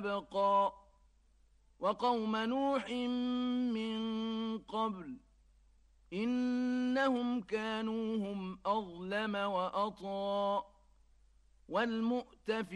وأبقى وقوم نوح من قبل إنهم كانوا هم أظلم وأطغى